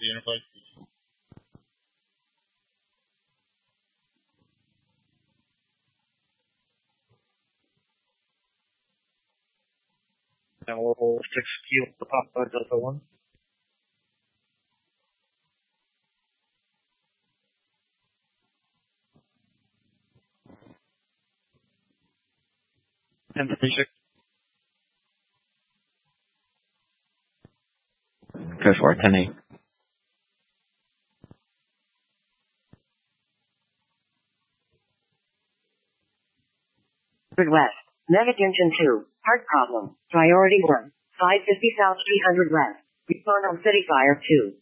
Unified. Level 6 Kilo Papa Delta 1. And 36. Go for it, 10-8. West. Mega Junction 2. Heart problem. Priority 1. 550 South 300 West. Respond on City Fire 2.